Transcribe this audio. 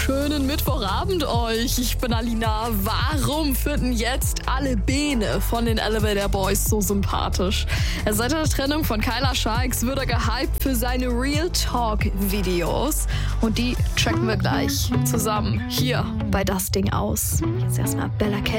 wunderschönen Mittwochabend euch. Ich bin Alina. Warum finden jetzt alle Bene von den Elevator Boys so sympathisch? Seit der Trennung von Kyla Scheiks wird er gehypt für seine Real Talk Videos. Und die checken wir gleich zusammen hier bei Das Ding aus. Jetzt erstmal Bella